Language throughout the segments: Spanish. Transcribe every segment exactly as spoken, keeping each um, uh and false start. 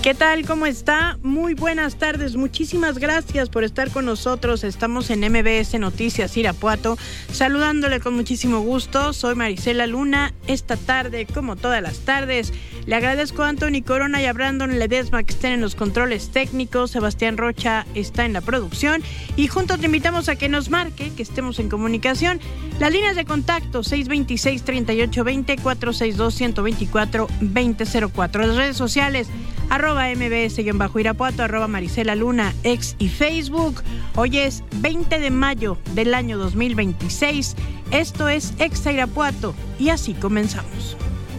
¿Qué tal? ¿Cómo está? Muy buenas tardes. Muchísimas gracias por estar con nosotros. Estamos en M B S Noticias Irapuato, saludándole con muchísimo gusto. Soy Marisela Luna. Esta tarde, como todas las tardes, le agradezco a Anthony Corona y a Brandon Ledesma que estén en los controles técnicos. Sebastián Rocha está en la producción y juntos te invitamos a que nos marque, que estemos en comunicación. Las líneas de contacto seis dos seis, tres ocho dos cero, cuatro seis dos, uno dos cuatro, dos cero cero cuatro. Las redes sociales arroba mbs-irapuato, arroba Marisela Luna, ex y Facebook. Hoy es veinte de mayo del año dos mil veintiséis. Esto es Exa Irapuato y así comenzamos.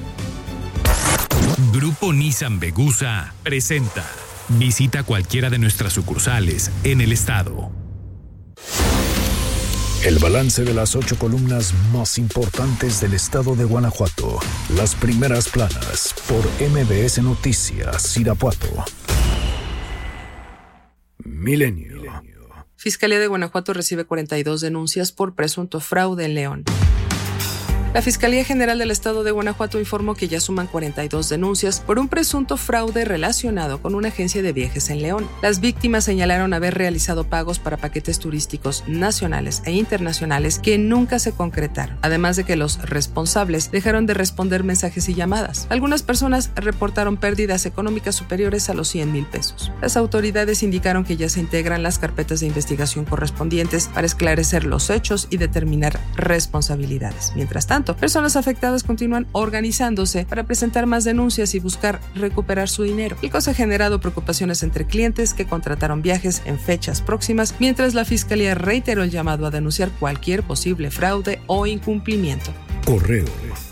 Grupo Nissan Vegusa presenta. Visita cualquiera de nuestras sucursales en el estado. El balance de las ocho columnas más importantes del estado de Guanajuato. Las primeras planas por M B S Noticias Irapuato. Milenio. Fiscalía de Guanajuato recibe cuarenta y dos denuncias por presunto fraude en León. La Fiscalía General del Estado de Guanajuato informó que ya suman cuarenta y dos denuncias por un presunto fraude relacionado con una agencia de viajes en León. Las víctimas señalaron haber realizado pagos para paquetes turísticos nacionales e internacionales que nunca se concretaron, además de que los responsables dejaron de responder mensajes y llamadas. Algunas personas reportaron pérdidas económicas superiores a los cien mil pesos. Las autoridades indicaron que ya se integran las carpetas de investigación correspondientes para esclarecer los hechos y determinar responsabilidades. Mientras tanto, personas afectadas continúan organizándose para presentar más denuncias y buscar recuperar su dinero. El caso ha generado preocupaciones entre clientes que contrataron viajes en fechas próximas, mientras la Fiscalía reiteró el llamado a denunciar cualquier posible fraude o incumplimiento. Correo.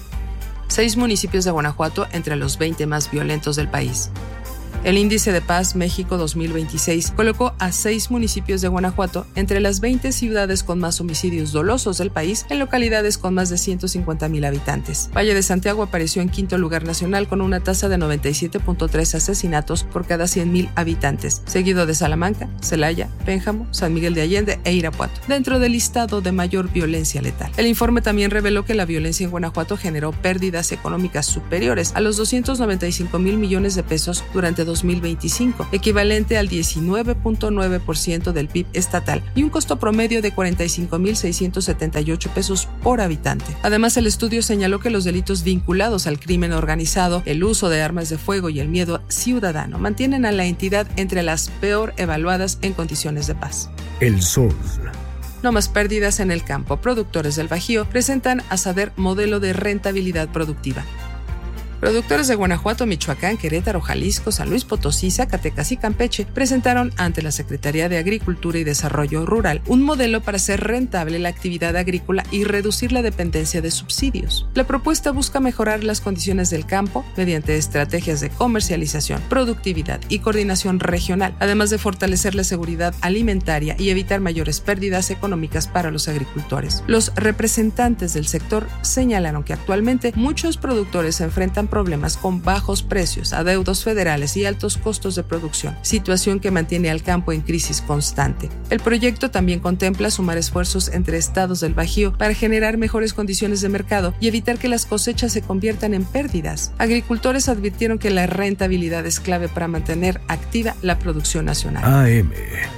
Seis municipios de Guanajuato entre los veinte más violentos del país. El Índice de Paz México dos mil veintiséis colocó a seis municipios de Guanajuato entre las veinte ciudades con más homicidios dolosos del país en localidades con más de ciento cincuenta mil habitantes. Valle de Santiago apareció en quinto lugar nacional con una tasa de noventa y siete punto tres asesinatos por cada cien mil habitantes, seguido de Salamanca, Celaya, Pénjamo, San Miguel de Allende e Irapuato, dentro del listado de mayor violencia letal. El informe también reveló que la violencia en Guanajuato generó pérdidas económicas superiores a los doscientos noventa y cinco mil millones de pesos durante dos mil veinticinco, equivalente al diecinueve punto nueve por ciento del P I B estatal y un costo promedio de cuarenta y cinco mil seiscientos setenta y ocho pesos por habitante. Además, el estudio señaló que los delitos vinculados al crimen organizado, el uso de armas de fuego y el miedo ciudadano mantienen a la entidad entre las peor evaluadas en condiciones de paz. El Sol. No más pérdidas en el campo. Productores del Bajío presentan a saber modelo de rentabilidad productiva. Productores de Guanajuato, Michoacán, Querétaro, Jalisco, San Luis Potosí, Zacatecas y Campeche presentaron ante la Secretaría de Agricultura y Desarrollo Rural un modelo para hacer rentable la actividad agrícola y reducir la dependencia de subsidios. La propuesta busca mejorar las condiciones del campo mediante estrategias de comercialización, productividad y coordinación regional, además de fortalecer la seguridad alimentaria y evitar mayores pérdidas económicas para los agricultores. Los representantes del sector señalaron que actualmente muchos productores se enfrentan problemas con bajos precios, adeudos federales y altos costos de producción, situación que mantiene al campo en crisis constante. El proyecto también contempla sumar esfuerzos entre estados del Bajío para generar mejores condiciones de mercado y evitar que las cosechas se conviertan en pérdidas. Agricultores advirtieron que la rentabilidad es clave para mantener activa la producción nacional. A M.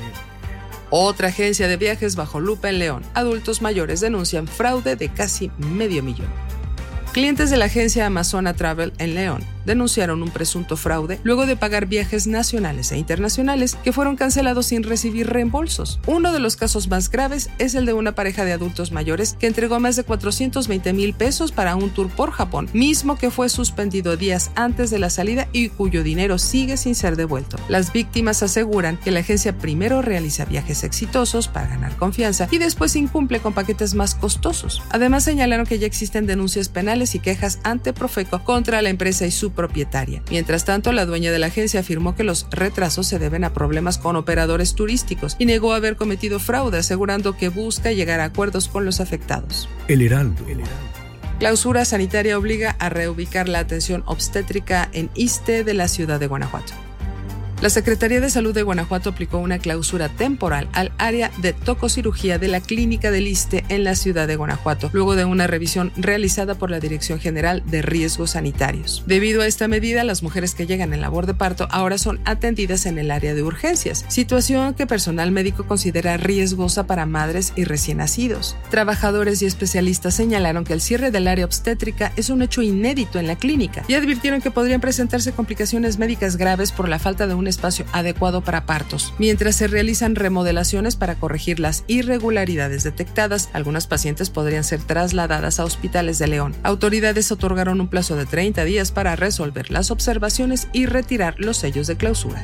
Otra agencia de viajes bajo lupa en León. Adultos mayores denuncian fraude de casi medio millón. Clientes de la agencia Amazona Travel en León denunciaron un presunto fraude luego de pagar viajes nacionales e internacionales que fueron cancelados sin recibir reembolsos. Uno de los casos más graves es el de una pareja de adultos mayores que entregó más de cuatrocientos veinte mil pesos para un tour por Japón, mismo que fue suspendido días antes de la salida y cuyo dinero sigue sin ser devuelto. Las víctimas aseguran que la agencia primero realiza viajes exitosos para ganar confianza y después incumple con paquetes más costosos. Además, señalaron que ya existen denuncias penales y quejas ante Profeco contra la empresa y su propietaria. Mientras tanto, la dueña de la agencia afirmó que los retrasos se deben a problemas con operadores turísticos y negó haber cometido fraude, asegurando que busca llegar a acuerdos con los afectados. El Heraldo. El Heraldo. Clausura sanitaria obliga a reubicar la atención obstétrica en Ixte de la ciudad de Guanajuato. La Secretaría de Salud de Guanajuato aplicó una clausura temporal al área de tococirugía de la Clínica del Iste en la ciudad de Guanajuato, luego de una revisión realizada por la Dirección General de Riesgos Sanitarios. Debido a esta medida, las mujeres que llegan en labor de parto ahora son atendidas en el área de urgencias, situación que personal médico considera riesgosa para madres y recién nacidos. Trabajadores y especialistas señalaron que el cierre del área obstétrica es un hecho inédito en la clínica y advirtieron que podrían presentarse complicaciones médicas graves por la falta de un espacio adecuado para partos. Mientras se realizan remodelaciones para corregir las irregularidades detectadas, algunas pacientes podrían ser trasladadas a hospitales de León. Autoridades otorgaron un plazo de treinta días para resolver las observaciones y retirar los sellos de clausura.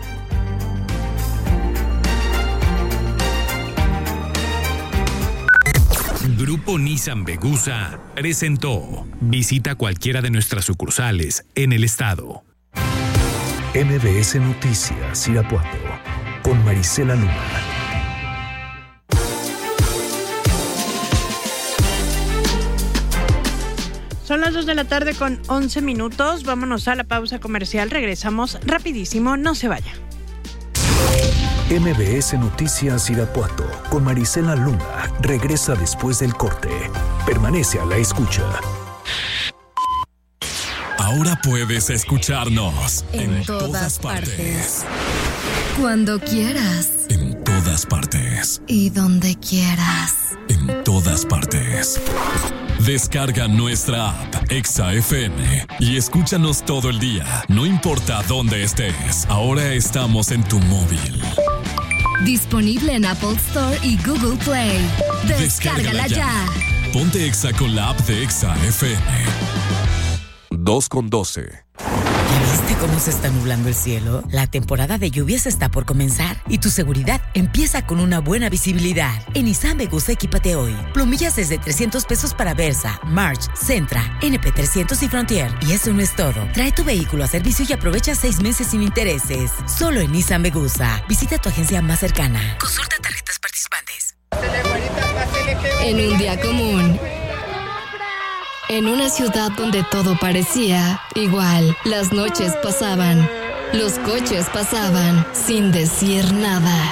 Grupo Nissan Vegusa presentó. Visita cualquiera de nuestras sucursales en el estado. M B S Noticias Irapuato con Marisela Luna. Son las dos de la tarde con once minutos. Vámonos a la pausa comercial. Regresamos rapidísimo. No se vaya. M B S Noticias Irapuato con Marisela Luna regresa después del corte. Permanece a la escucha. Ahora puedes escucharnos en, en todas, todas partes. partes. Cuando quieras. En todas partes. Y donde quieras. En todas partes. Descarga nuestra app Exa F M y escúchanos todo el día, no importa dónde estés. Ahora estamos en tu móvil. Disponible en Apple Store y Google Play. Descárgala, Descárgala ya. ya. Ponte Exa con la app de Exa F M. dos con doce. ¿Viste cómo se está nublando el cielo? La temporada de lluvias está por comenzar y tu seguridad empieza con una buena visibilidad. En Nissan Vegusa equípate hoy. Plumillas desde trescientos pesos para Versa, March, Sentra, N P trescientos y Frontier. Y eso no es todo. Trae tu vehículo a servicio y aprovecha seis meses sin intereses. Solo en Nissan Vegusa. Visita tu agencia más cercana. Consulta tarjetas participantes. En un día común, en una ciudad donde todo parecía igual, las noches pasaban, los coches pasaban sin decir nada.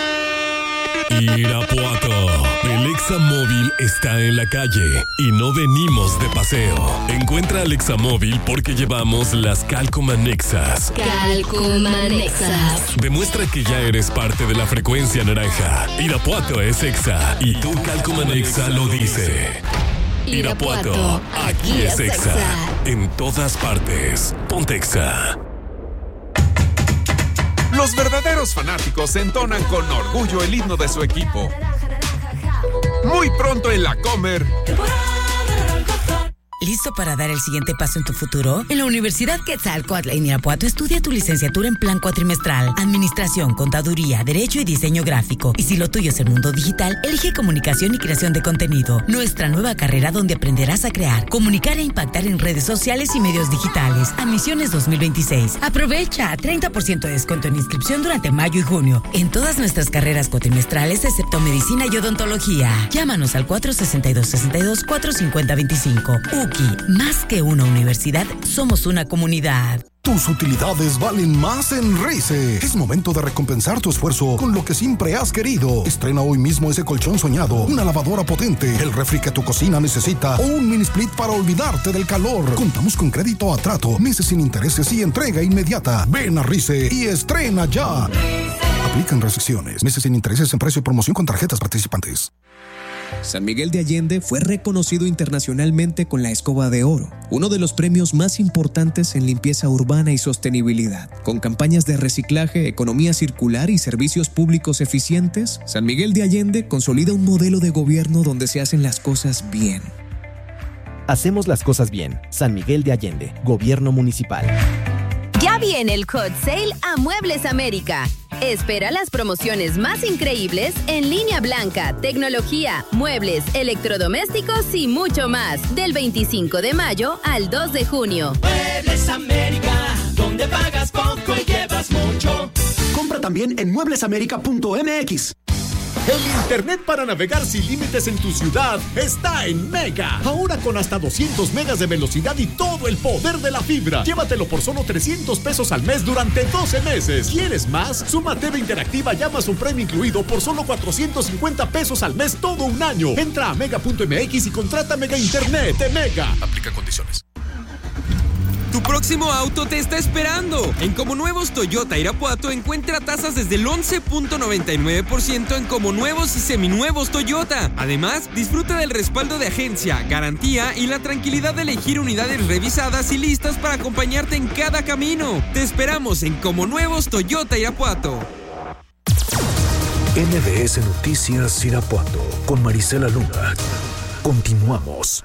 Irapuato, el Examóvil está en la calle y no venimos de paseo. Encuentra al Examóvil porque llevamos las Calcomanexas. Calcomanexas. Demuestra que ya eres parte de la frecuencia naranja. Irapuato es Exa y tu Calcomanexa lo dice. Irapuato, aquí es Exa. En todas partes. Ponte Exa. Los verdaderos fanáticos entonan con orgullo el himno de su equipo. Muy pronto en la Comer. ¿Listo para dar el siguiente paso en tu futuro? En la Universidad Quetzalcóatl en Irapuato estudia tu licenciatura en plan cuatrimestral, Administración, Contaduría, Derecho y Diseño Gráfico. Y si lo tuyo es el mundo digital, elige Comunicación y Creación de Contenido, nuestra nueva carrera donde aprenderás a crear, comunicar e impactar en redes sociales y medios digitales. Admisiones dos mil veintiséis. Aprovecha treinta por ciento de descuento en inscripción durante mayo y junio en todas nuestras carreras cuatrimestrales excepto Medicina y Odontología. Llámanos al cuatro seis dos, seis dos, cuatro cinco cero dos cinco. Más que una universidad, somos una comunidad. Tus utilidades valen más en Rice. Es momento de recompensar tu esfuerzo con lo que siempre has querido. Estrena hoy mismo ese colchón soñado, una lavadora potente, el refri que tu cocina necesita o un mini split para olvidarte del calor. Contamos con crédito a trato, meses sin intereses y entrega inmediata. Ven a Rice y estrena ya. Aplican restricciones, meses sin intereses en precio y promoción con tarjetas participantes. San Miguel de Allende fue reconocido internacionalmente con la Escoba de Oro, uno de los premios más importantes en limpieza urbana y sostenibilidad. Con campañas de reciclaje, economía circular y servicios públicos eficientes, San Miguel de Allende consolida un modelo de gobierno donde se hacen las cosas bien. Hacemos las cosas bien. San Miguel de Allende, Gobierno Municipal. Ya viene el Hot Sale a Muebles América. Espera las promociones más increíbles en línea blanca, tecnología, muebles, electrodomésticos y mucho más. Del veinticinco de mayo al dos de junio. Muebles América, donde pagas poco y llevas mucho. Compra también en muebles américa punto m x. El internet para navegar sin límites en tu ciudad está en Mega. Ahora con hasta doscientos megas de velocidad y todo el poder de la fibra. Llévatelo por solo trescientos pesos al mes durante doce meses. ¿Quieres más? Suma T V interactiva y Amazon Prime incluido por solo cuatrocientos cincuenta pesos al mes todo un año. Entra a mega punto m x y contrata Mega Internet de Mega. Aplica condiciones. Tu próximo auto te está esperando. En Como Nuevos Toyota Irapuato encuentra tasas desde el once punto noventa y nueve por ciento en Como Nuevos y Seminuevos Toyota. Además, disfruta del respaldo de agencia, garantía y la tranquilidad de elegir unidades revisadas y listas para acompañarte en cada camino. Te esperamos en Como Nuevos Toyota Irapuato. M B S Noticias Irapuato con Marisela Luna. Continuamos.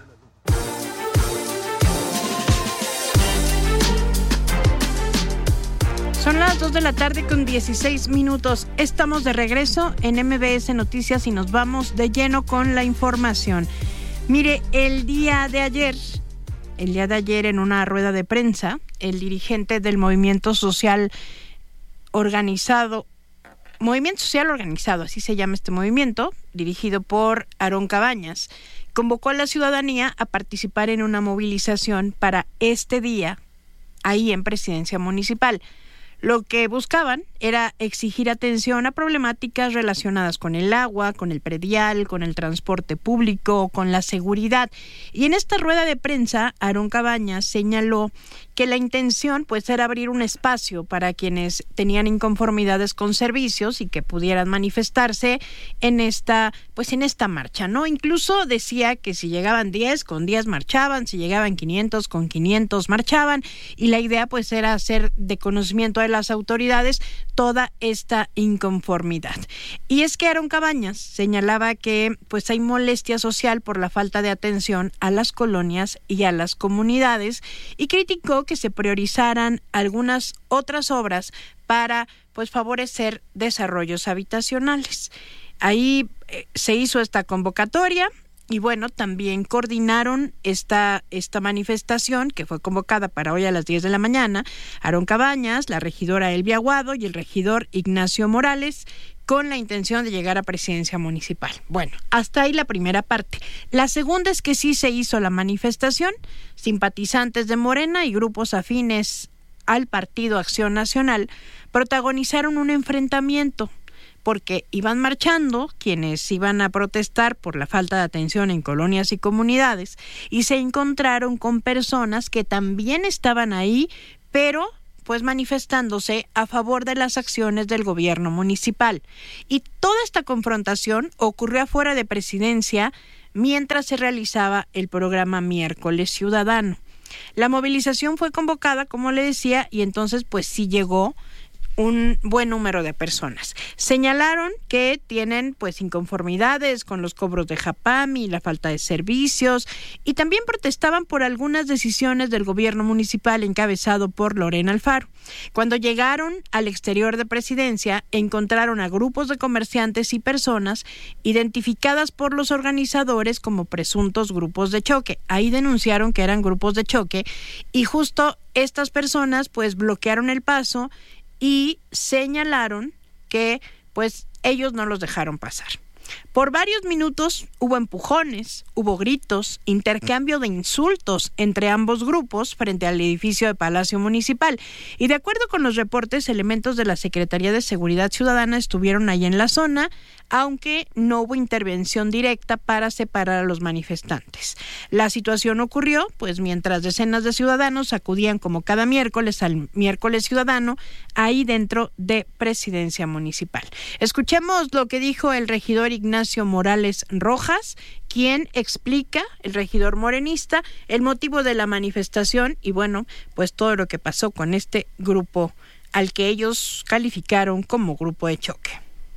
Son las dos de la tarde con dieciséis minutos. Estamos de regreso en M B S Noticias y nos vamos de lleno con la información. Mire, el día de ayer, el día de ayer en una rueda de prensa, el dirigente del Movimiento Social Organizado, Movimiento Social Organizado, así se llama este movimiento, dirigido por Aarón Cabañas, convocó a la ciudadanía a participar en una movilización para este día, ahí en Presidencia Municipal. Lo que buscaban era exigir atención a problemáticas relacionadas con el agua, con el predial, con el transporte público, con la seguridad. Y en esta rueda de prensa, Aarón Cabañas señaló que la intención pues era abrir un espacio para quienes tenían inconformidades con servicios y que pudieran manifestarse en esta pues en esta marcha, ¿no? Incluso decía que si llegaban diez, con diez marchaban, si llegaban quinientos, con quinientos marchaban, y la idea pues era hacer de conocimiento de las autoridades toda esta inconformidad. Y es que Aarón Cabañas señalaba que pues hay molestia social por la falta de atención a las colonias y a las comunidades, y criticó que se priorizaran algunas otras obras para pues favorecer desarrollos habitacionales. Ahí eh, se hizo esta convocatoria. Y bueno, también coordinaron esta, esta manifestación que fue convocada para hoy a las diez de la mañana, Aarón Cabañas, la regidora Elvia Aguado y el regidor Ignacio Morales, con la intención de llegar a Presidencia Municipal. Bueno, hasta ahí la primera parte. La segunda es que sí se hizo la manifestación, simpatizantes de Morena y grupos afines al Partido Acción Nacional protagonizaron un enfrentamiento, porque iban marchando quienes iban a protestar por la falta de atención en colonias y comunidades, y se encontraron con personas que también estaban ahí, pero pues manifestándose a favor de las acciones del gobierno municipal. Y toda esta confrontación ocurrió afuera de Presidencia mientras se realizaba el programa Miércoles Ciudadano. La movilización fue convocada, como le decía, y entonces pues sí llegó un buen número de personas. Señalaron que tienen pues inconformidades con los cobros de Japami, la falta de servicios, y también protestaban por algunas decisiones del gobierno municipal encabezado por Lorena Alfaro. Cuando llegaron al exterior de Presidencia, encontraron a grupos de comerciantes y personas identificadas por los organizadores como presuntos grupos de choque. Ahí denunciaron que eran grupos de choque, y justo estas personas pues bloquearon el paso y señalaron que pues ellos no los dejaron pasar. Por varios minutos hubo empujones, hubo gritos, intercambio de insultos entre ambos grupos frente al edificio de Palacio Municipal. Y de acuerdo con los reportes, elementos de la Secretaría de Seguridad Ciudadana estuvieron ahí en la zona, aunque no hubo intervención directa para separar a los manifestantes. La situación ocurrió pues mientras decenas de ciudadanos acudían como cada miércoles al Miércoles Ciudadano ahí dentro de Presidencia Municipal. Escuchemos lo que dijo el regidor Ignacio Morales Rojas, quien explica, el regidor morenista, el motivo de la manifestación y bueno, pues todo lo que pasó con este grupo al que ellos calificaron como grupo de choque.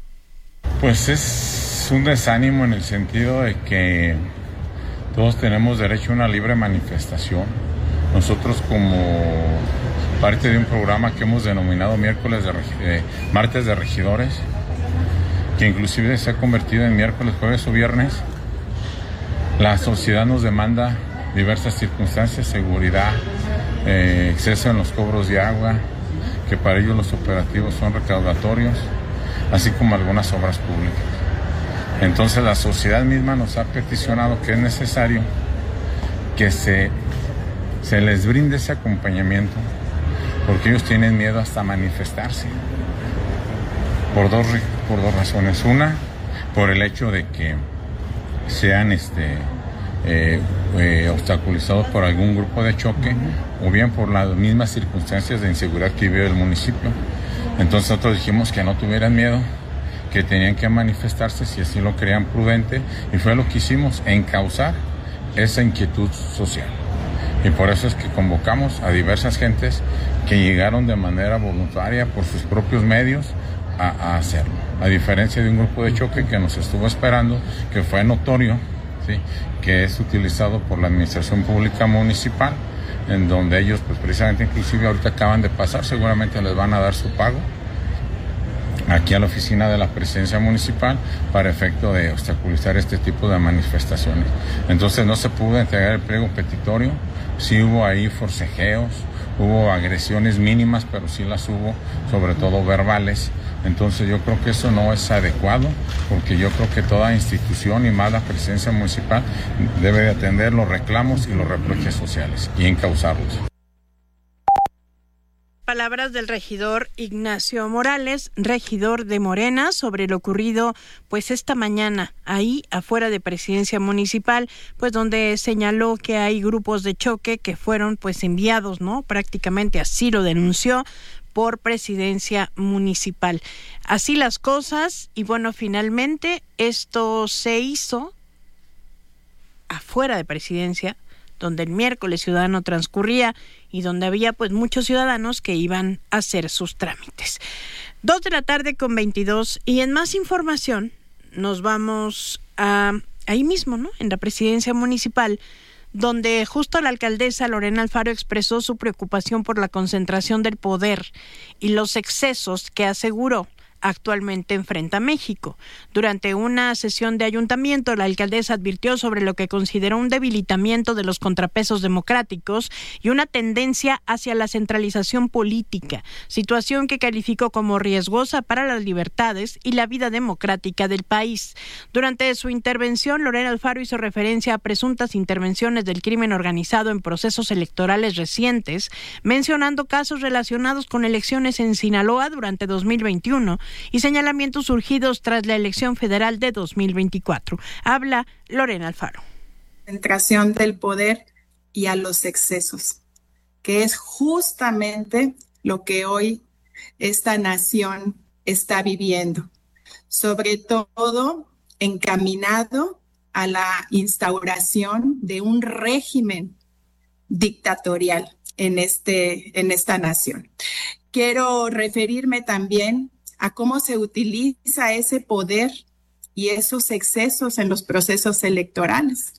Pues es un desánimo en el sentido de que todos tenemos derecho a una libre manifestación. Nosotros como parte de un programa que hemos denominado miércoles de, eh, martes de regidores, que inclusive se ha convertido en miércoles, jueves o viernes, la sociedad nos demanda diversas circunstancias, seguridad, eh, exceso en los cobros de agua, que para ellos los operativos son recaudatorios, así como algunas obras públicas. Entonces la sociedad misma nos ha peticionado que es necesario que se, se les brinde ese acompañamiento, porque ellos tienen miedo hasta manifestarse, por dos, por dos razones. Una, por el hecho de que sean este, eh, eh, obstaculizados por algún grupo de choque, o bien por las mismas circunstancias de inseguridad que vive el municipio. Entonces nosotros dijimos que no tuvieran miedo, que tenían que manifestarse si así lo creían prudente, y fue lo que hicimos, encauzar esa inquietud social. Y por eso es que convocamos a diversas gentes que llegaron de manera voluntaria por sus propios medios a, a hacerlo. A diferencia de un grupo de choque que nos estuvo esperando, que fue notorio, ¿sí?, que es utilizado por la Administración Pública Municipal, en donde ellos, pues precisamente, inclusive ahorita acaban de pasar, seguramente les van a dar su pago aquí a la oficina de la Presidencia Municipal para efecto de obstaculizar este tipo de manifestaciones. Entonces no se pudo entregar el pliego petitorio, sí hubo ahí forcejeos, hubo agresiones mínimas, pero sí las hubo, sobre todo verbales. Entonces yo creo que eso no es adecuado, porque yo creo que toda institución y más la Presidencia Municipal debe de atender los reclamos y los reproches sociales y encauzarlos. Palabras del regidor Ignacio Morales, regidor de Morena, sobre lo ocurrido pues esta mañana ahí afuera de Presidencia Municipal, pues donde señaló que hay grupos de choque que fueron pues enviados, ¿no? Prácticamente así lo denunció, por Presidencia Municipal. Así las cosas, y bueno, finalmente esto se hizo afuera de Presidencia, donde el miércoles ciudadano transcurría y donde había pues muchos ciudadanos que iban a hacer sus trámites. Dos de la tarde con veintidós, y en más información nos vamos a ahí mismo, ¿no?, en la Presidencia Municipal, donde justo la alcaldesa Lorena Alfaro expresó su preocupación por la concentración del poder y los excesos que aseguró actualmente enfrenta México. Durante una sesión de ayuntamiento, la alcaldesa advirtió sobre lo que consideró un debilitamiento de los contrapesos democráticos y una tendencia hacia la centralización política, situación que calificó como riesgosa para las libertades y la vida democrática del país. Durante su intervención, Lorena Alfaro hizo referencia a presuntas intervenciones del crimen organizado en procesos electorales recientes, mencionando casos relacionados con elecciones en Sinaloa durante dos mil veintiuno y señalamientos surgidos tras la elección federal de dos mil veinticuatro. Habla Lorena Alfaro. Concentración del poder y a los excesos, que es justamente lo que hoy esta nación está viviendo, sobre todo encaminado a la instauración de un régimen dictatorial en, este, en esta nación. Quiero referirme también a cómo se utiliza ese poder y esos excesos en los procesos electorales.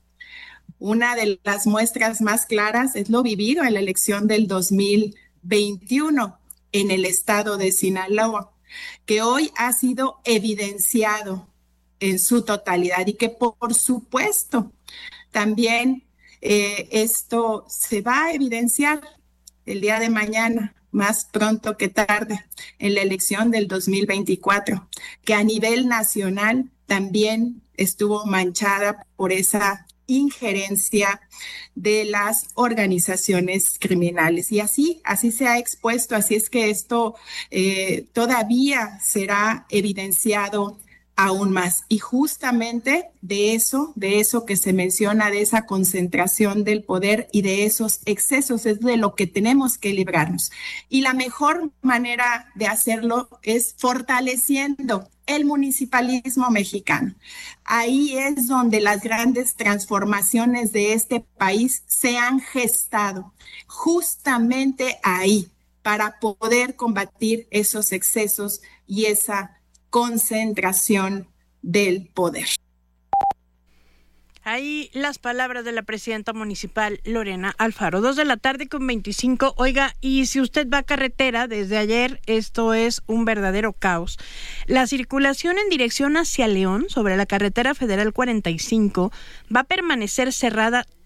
Una de las muestras más claras es lo vivido en la elección del dos mil veintiuno en el estado de Sinaloa, que hoy ha sido evidenciado en su totalidad y que por supuesto también eh, esto se va a evidenciar el día de mañana, más pronto que tarde, en la elección del dos mil veinticuatro, que a nivel nacional también estuvo manchada por esa injerencia de las organizaciones criminales. Y así, así se ha expuesto, así es que esto eh, todavía será evidenciado aún más. Y justamente de eso, de eso que se menciona, de esa concentración del poder y de esos excesos, es de lo que tenemos que librarnos. Y la mejor manera de hacerlo es fortaleciendo el municipalismo mexicano. Ahí es donde las grandes transformaciones de este país se han gestado, justamente ahí, para poder combatir esos excesos y esa concentración del poder. Ahí las palabras de la presidenta municipal Lorena Alfaro. Dos de la tarde con veinticinco. Oiga, y si usted va a carretera desde ayer, esto es un verdadero caos. La circulación en dirección hacia León sobre la carretera federal cuarenta y cinco va a permanecer cerrada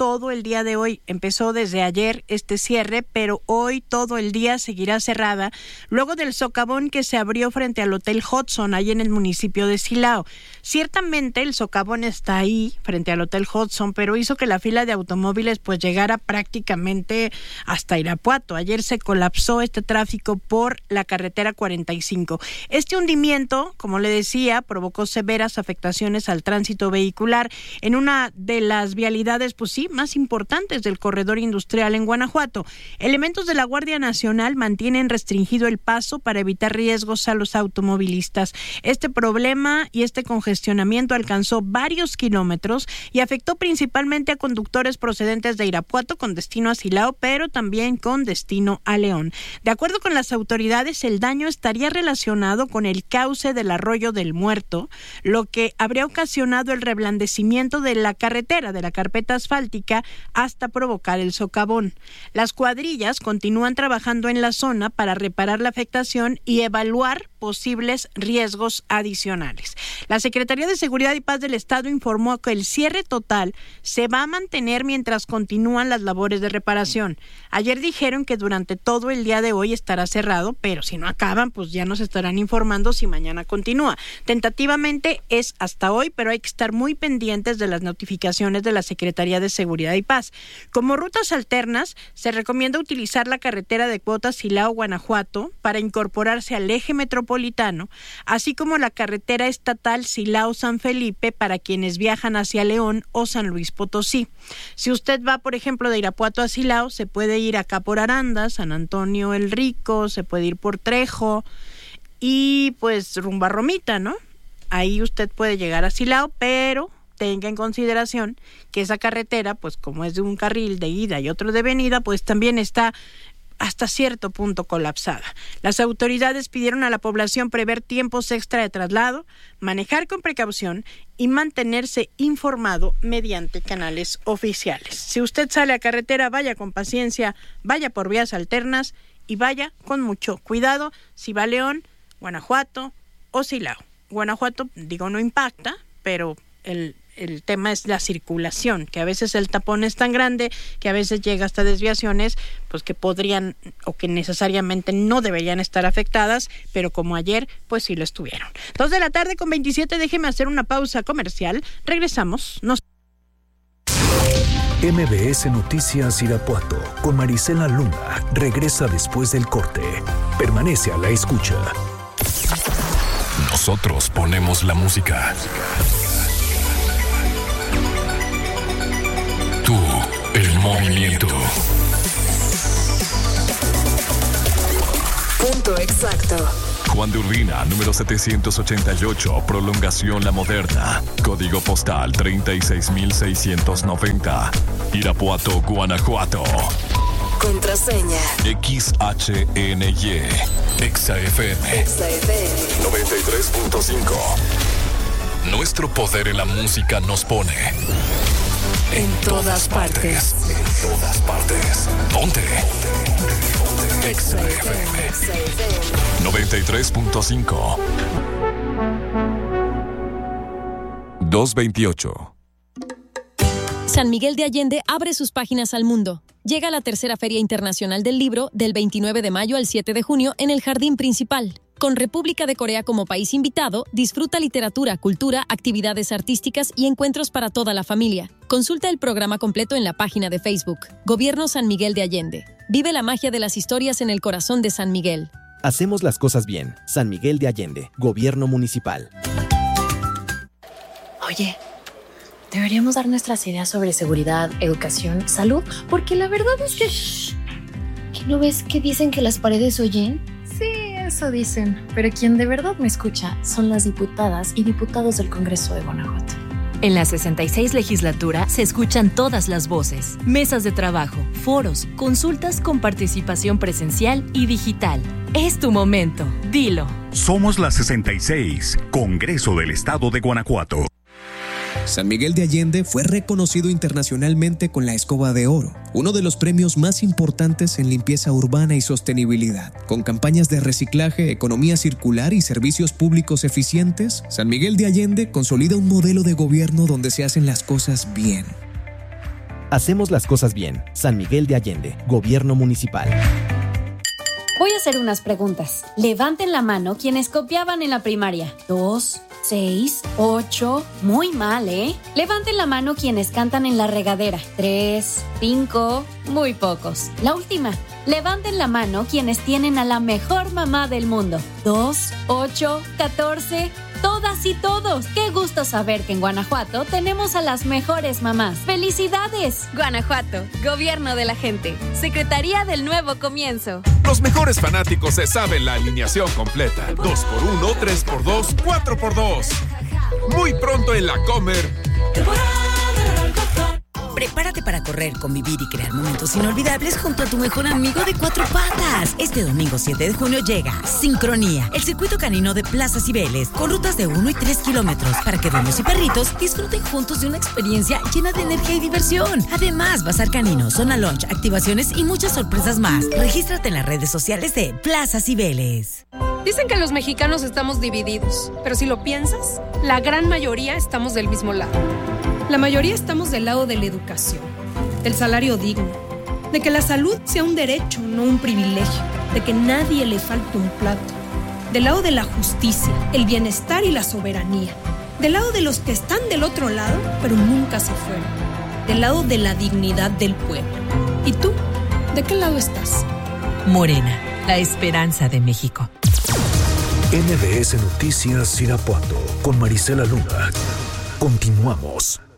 todo el día de hoy. Empezó desde ayer este cierre, pero hoy todo el día seguirá cerrada, luego del socavón que se abrió frente al Hotel Hudson, ahí en el municipio de Silao. Ciertamente el socavón está ahí, frente al Hotel Hudson, pero hizo que la fila de automóviles pues llegara prácticamente hasta Irapuato. Ayer se colapsó este tráfico por la carretera cuarenta y cinco. Este hundimiento, como le decía, provocó severas afectaciones al tránsito vehicular en una de las vialidades, pues sí, más importantes del corredor industrial en Guanajuato. Elementos de la Guardia Nacional mantienen restringido el paso para evitar riesgos a los automovilistas. Este problema y este congestionamiento alcanzó varios kilómetros y afectó principalmente a conductores procedentes de Irapuato con destino a Silao, pero también con destino a León. De acuerdo con las autoridades, el daño estaría relacionado con el cauce del Arroyo del Muerto, lo que habría ocasionado el reblandecimiento de la carretera, de la carpeta asfáltica, hasta provocar el socavón. Las cuadrillas continúan trabajando en la zona para reparar la afectación y evaluar posibles riesgos adicionales. La Secretaría de Seguridad y Paz del Estado informó que el cierre total se va a mantener mientras continúan las labores de reparación. Ayer dijeron que durante todo el día de hoy estará cerrado, pero si no acaban, pues ya nos estarán informando si mañana continúa. Tentativamente es hasta hoy, pero hay que estar muy pendientes de las notificaciones de la Secretaría de Seguridad y Paz. Como rutas alternas, se recomienda utilizar la carretera de Cuautla Silao-Guanajuato para incorporarse al eje metropolitano, así como la carretera estatal Silao-San Felipe para quienes viajan hacia León o San Luis Potosí. Si usted va, por ejemplo, de Irapuato a Silao, se puede ir acá por Aranda, San Antonio el Rico, se puede ir por Trejo y pues rumbo a Romita, ¿no? Ahí usted puede llegar a Silao, pero tenga en consideración que esa carretera, pues como es de un carril de ida y otro de venida, pues también está hasta cierto punto colapsada. Las autoridades pidieron a la población prever tiempos extra de traslado, manejar con precaución y mantenerse informado mediante canales oficiales. Si usted sale a carretera, vaya con paciencia, vaya por vías alternas y vaya con mucho cuidado si va a León, Guanajuato o Silao. Guanajuato, digo, no impacta, pero el El tema es la circulación, que a veces el tapón es tan grande que a veces llega hasta desviaciones, pues que podrían o que necesariamente no deberían estar afectadas, pero como ayer, pues sí lo estuvieron. Dos de la tarde con veintisiete, déjeme hacer una pausa comercial. Regresamos. Nos... M B S Noticias Irapuato con Marisela Luna regresa después del corte. Permanece a la escucha. Nosotros ponemos la música. Tú, el movimiento. Punto exacto. Juan de Urbina, número setecientos ochenta y ocho, Prolongación La Moderna. Código postal treinta y seis mil seiscientos noventa. Irapuato, Guanajuato. Contraseña. X H N Y. Exa F M. Exa F M. noventa y tres punto cinco. Nuestro poder en la música nos pone... En todas partes. En todas partes. Ponte. Exa F M. noventa y tres punto cinco. doscientos veintiocho. San Miguel de Allende abre sus páginas al mundo. Llega la tercera Feria Internacional del Libro del veintinueve de mayo al siete de junio en el Jardín Principal. Con República de Corea como país invitado, disfruta literatura, cultura, actividades artísticas y encuentros para toda la familia. Consulta el programa completo en la página de Facebook. Gobierno San Miguel de Allende. Vive la magia de las historias en el corazón de San Miguel. Hacemos las cosas bien. San Miguel de Allende. Gobierno Municipal. Oye, deberíamos dar nuestras ideas sobre seguridad, educación, salud, porque la verdad es que... Shh, ¿que no ves que dicen que las paredes oyen? Sí, eso dicen, pero quien de verdad me escucha son las diputadas y diputados del Congreso de Guanajuato. En la sesenta y seis legislatura se escuchan todas las voces, mesas de trabajo, foros, consultas con participación presencial y digital. Es tu momento, dilo. Somos la sesenta y seis, Congreso del Estado de Guanajuato. San Miguel de Allende fue reconocido internacionalmente con la Escoba de Oro, uno de los premios más importantes en limpieza urbana y sostenibilidad. Con campañas de reciclaje, economía circular y servicios públicos eficientes, San Miguel de Allende consolida un modelo de gobierno donde se hacen las cosas bien. Hacemos las cosas bien. San Miguel de Allende, Gobierno Municipal. Voy a hacer unas preguntas. Levanten la mano quienes copiaban en la primaria. Dos, seis, ocho. Muy mal, ¿eh? Levanten la mano quienes cantan en la regadera. Tres, cinco. Muy pocos. La última. Levanten la mano quienes tienen a la mejor mamá del mundo. Dos, ocho, catorce. Todas y todos. Qué gusto saber que en Guanajuato tenemos a las mejores mamás. ¡Felicidades! Guanajuato, Gobierno de la gente. Secretaría del Nuevo Comienzo. Los mejores fanáticos se saben la alineación completa. dos por uno, tres por dos, cuatro por dos. Muy pronto en la Comer. Prepárate para correr, convivir y crear momentos inolvidables junto a tu mejor amigo de cuatro patas. Este domingo siete de junio llega Sincronía, el circuito canino de Plaza Cibeles, con rutas de uno y tres kilómetros para que dueños y perritos disfruten juntos de una experiencia llena de energía y diversión. Además, Bazar Canino, Zona Lunch, activaciones y muchas sorpresas más. Regístrate en las redes sociales de Plaza Cibeles. Dicen que los mexicanos estamos divididos, pero si lo piensas, la gran mayoría estamos del mismo lado. La mayoría estamos del lado de la educación, del salario digno, de que la salud sea un derecho, no un privilegio, de que nadie le falte un plato, del lado de la justicia, el bienestar y la soberanía, del lado de los que están del otro lado, pero nunca se fueron, del lado de la dignidad del pueblo. ¿Y tú? ¿De qué lado estás? Morena, la esperanza de México. M B S Noticias Irapuato con Marisela Luna. Continuamos.